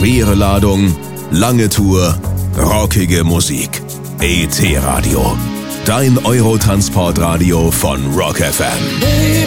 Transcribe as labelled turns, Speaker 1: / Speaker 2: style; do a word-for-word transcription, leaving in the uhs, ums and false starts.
Speaker 1: schwere Ladung, lange Tour, rockige Musik. E T Radio, dein Eurotransportradio von Rock F M.